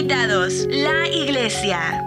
Invitados, la iglesia.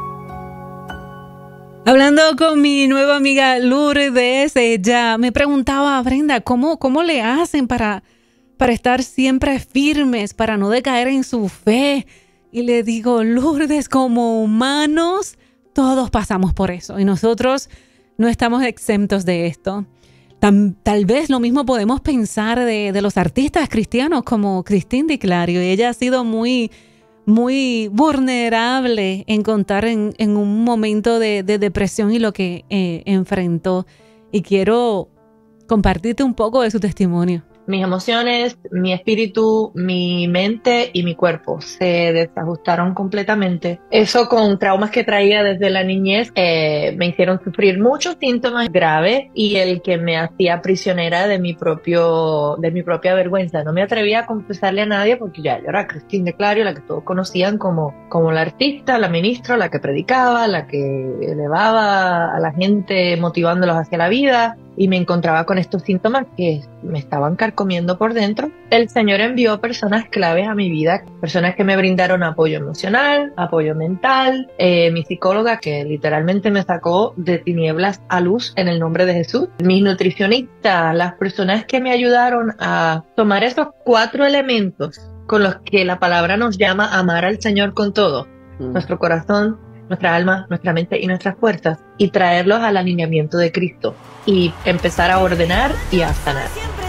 Hablando con mi nueva amiga Lourdes, ella me preguntaba, Brenda, ¿cómo le hacen para estar siempre firmes, para no decaer en su fe? Y le digo, Lourdes, como humanos, todos pasamos por eso y nosotros no estamos exentos de esto. Tal vez lo mismo podemos pensar de los artistas cristianos como Christine Di Clario. Ella ha sido muy vulnerable en contar en un momento de depresión y lo que enfrentó. Y quiero compartirte un poco de su testimonio. Mis emociones, mi espíritu, mi mente y mi cuerpo se desajustaron completamente. Eso con traumas que traía desde la niñez me hicieron sufrir muchos síntomas graves y el que me hacía prisionera de mi propia vergüenza. No me atrevía a confesarle a nadie porque ya yo era Christine Di Clario, la que todos conocían como la artista, la ministra, la que predicaba, la que elevaba a la gente motivándolos hacia la vida. Y me encontraba con estos síntomas que me estaban carcomiendo por dentro. El Señor envió personas claves a mi vida, personas que me brindaron apoyo emocional, apoyo mental, mi psicóloga que literalmente me sacó de tinieblas a luz en el nombre de Jesús, mis nutricionistas, las personas que me ayudaron a tomar esos 4 elementos con los que la palabra nos llama a amar al Señor con todo, nuestro corazón, nuestra alma, nuestra mente y nuestras fuerzas, y traerlos al alineamiento de Cristo y empezar a ordenar y a sanar.